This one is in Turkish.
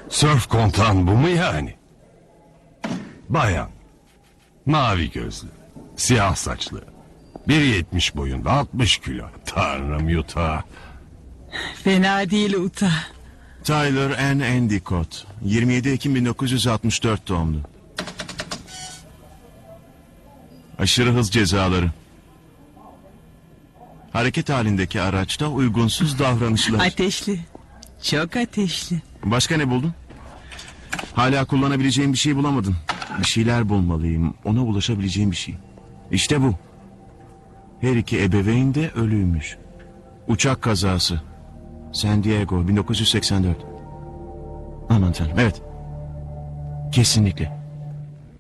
Sörf kontan bu mu yani? Bayan. Mavi gözlü. Siyah saçlı. 1.70 boyunda, 60 kilo. Tanrım Yuta. Fena değil Uta. Tyler Ann Endicott. 27 Ekim 1964 doğumlu. Aşırı hız cezaları. Hareket halindeki araçta uygunsuz davranışlar. Ateşli. Çok ateşli. Başka ne buldun? Hala kullanabileceğim bir şey bulamadım. Bir şeyler bulmalıyım. Ona ulaşabileceğim bir şey. İşte bu. Her iki ebeveyn de ölüymüş. Uçak kazası. San Diego 1984. Aman tanrım, evet. Kesinlikle.